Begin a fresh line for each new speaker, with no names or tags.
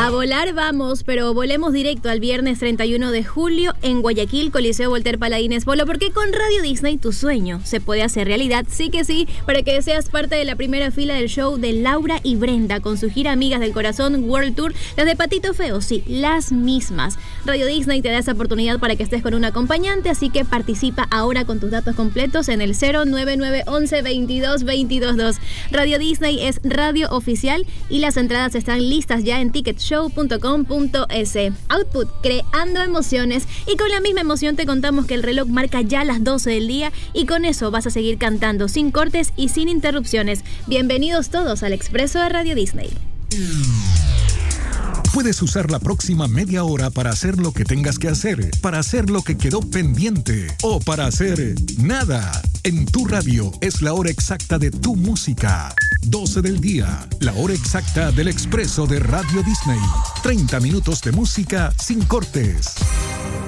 A volar vamos, pero volemos directo al viernes 31 de julio en Guayaquil, Coliseo Voltaire Paladines Polo, porque con Radio Disney tu sueño se puede hacer realidad, sí que sí, para que seas parte de la primera fila del show de Laura y Brenda con su gira Amigas del Corazón World Tour, las de Patito Feo, sí, las mismas. Radio Disney te da esa oportunidad para que estés con un acompañante, así que participa ahora con tus datos completos en el 09911 22 222. Radio Disney es radio oficial y las entradas están listas ya en ticketshow.com.es. Output, creando emociones, y con la misma emoción te contamos que el reloj marca ya las 12 del día y con eso vas a seguir cantando sin cortes y sin interrupciones. Bienvenidos todos al Expreso de Radio Disney.
Puedes usar la próxima media hora para hacer lo que tengas que hacer, para hacer lo que quedó pendiente o para hacer nada. En tu radio es la hora exacta de tu música. 12 del día, la hora exacta del Expreso de Radio Disney. 30 minutos de música sin cortes.